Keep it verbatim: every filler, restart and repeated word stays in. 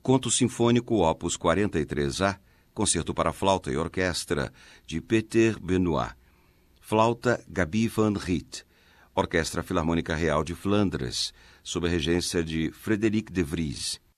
Conto Sinfônico Opus quarenta e três A, Concerto para Flauta e Orquestra, de Peter Benoit. Flauta Gabi van Riet. Orquestra Filarmônica Real de Flandres, sob a regência de Frédéric de Vries.